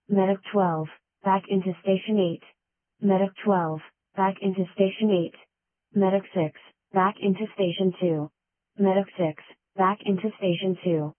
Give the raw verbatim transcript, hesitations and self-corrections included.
Medic twelve, back into Station eight. Medic twelve, back into Station eight. Medic six, back into Station two. Medic six, back into Station two.